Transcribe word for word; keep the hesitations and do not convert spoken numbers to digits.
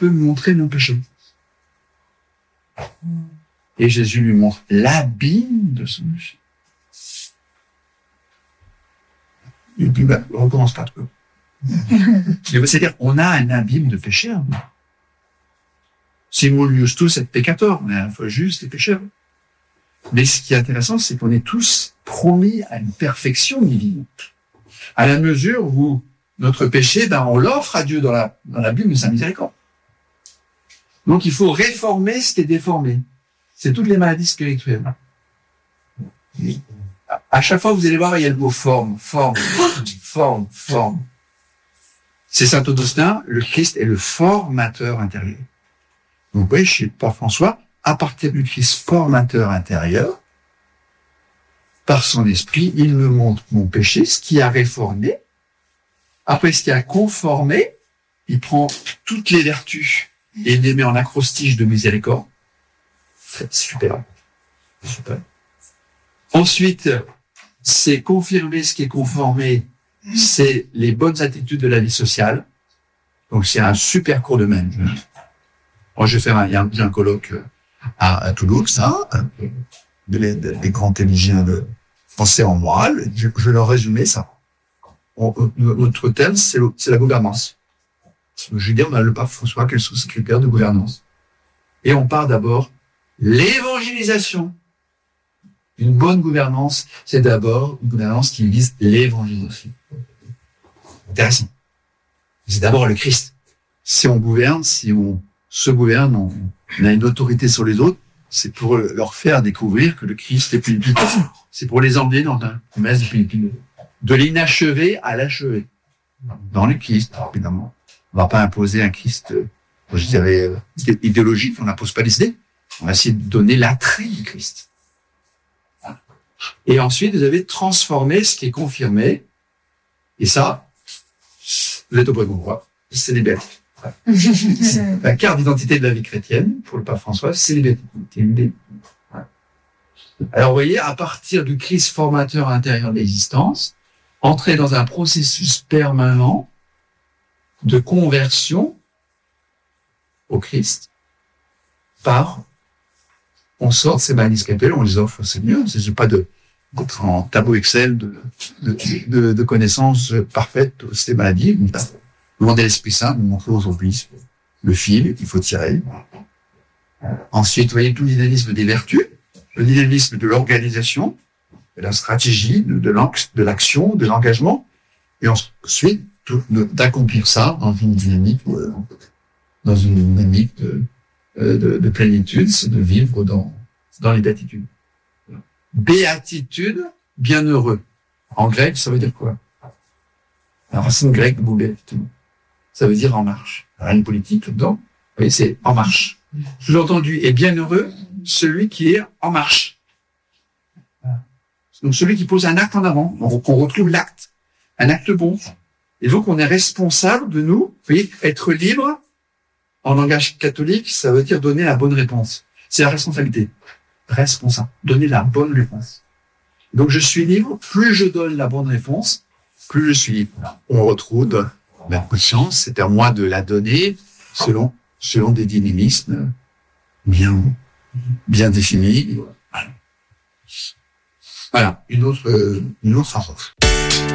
peut me montrer mon péché. Et Jésus lui montre l'abîme de son péché. Et puis, ben, on recommence pas tout. C'est-à-dire, on a un abîme de péché. Hein. Simulius tous et peccator, on est à la fois juste et pécheur. Mais ce qui est intéressant, c'est qu'on est tous promis à une perfection divine. À la mesure où notre péché, ben, on l'offre à Dieu dans la, dans la Bible de sa miséricorde. Donc, il faut réformer ce qui est déformé. C'est toutes les maladies spirituelles. À chaque fois, vous allez voir, il y a le mot forme, forme, forme, forme. C'est saint Augustin, le Christ est le formateur intérieur. Donc, vous voyez, chez le pape François, à partir du Christ formateur intérieur, par son esprit, il me montre mon péché, ce qui a réformé. Après, ce qui a conformé, il prend toutes les vertus et il les met en acrostiche de miséricorde. C'est super. Super. Ensuite, c'est confirmer ce qui est conformé, c'est les bonnes attitudes de la vie sociale. Donc, c'est un super cours de même. Moi, je vais faire un, il y a un, un colloque à, à Toulouse, ça, des, des grands théologiens de français en morale. Je, je vais leur résumer ça. On, notre thème, c'est, le, c'est la gouvernance. Je vais dire, on a le pape François, quels sont ses critères de gouvernance. Et on part d'abord l'évangélisation. Une bonne gouvernance, c'est d'abord une gouvernance qui vise l'évangélisation. Intéressant. C'est d'abord le Christ. Si on gouverne, si on se gouverne, on, on a une autorité sur les autres, c'est pour leur faire découvrir que le Christ est plus puissant. C'est pour les emmener dans un messe de Philippines. De l'inachevé à l'achevé. Dans le Christ, évidemment. On ne va pas imposer un Christ, je dirais, idéologique, on n'impose pas les idées. On va essayer de donner l'attrait du Christ. Et ensuite, vous avez transformé ce qui est confirmé. Et ça, vous êtes au bon endroit. C'est les béatitudes. La carte d'identité de la vie chrétienne, pour le pape François, c'est les béatitudes. Alors, vous voyez, à partir du Christ formateur intérieur de l'existence, entrer dans un processus permanent de conversion au Christ par, on sort de ces manuscrits, on les offre au Seigneur. C'est pas de, d'être en tableau Excel de, de, de, de connaissances parfaites de ces maladies. Demander l'Esprit Saint, nous montrer aujourd'hui le fil qu'il faut tirer. Ensuite, vous voyez tout le dynamisme des vertus, le dynamisme de l'organisation, de la stratégie, de, de l'action, de l'engagement, et ensuite tout, de, d'accomplir ça dans une dynamique, euh, dans une dynamique de, de, de plénitude, c'est de vivre dans, dans les béatitudes. Béatitude, bienheureux. En grec, ça veut dire quoi? La racine grecque de béatitude. Ça veut dire en marche. Rien de politique là-dedans. Vous voyez, c'est en marche. Sous-entendu, et bienheureux, celui qui est en marche. Donc, celui qui pose un acte en avant. Donc, on retrouve l'acte. Un acte bon. Et donc, on est responsable de nous. Vous voyez, être libre, en langage catholique, ça veut dire donner la bonne réponse. C'est la responsabilité. Responsable. Donner la bonne réponse. Donc, je suis libre. Plus je donne la bonne réponse, plus je suis libre. On retrouve la conscience. C'est à moi de la donner selon, selon des dynamismes bien, bien définis. Voilà. Voilà. Une autre, une autre approche.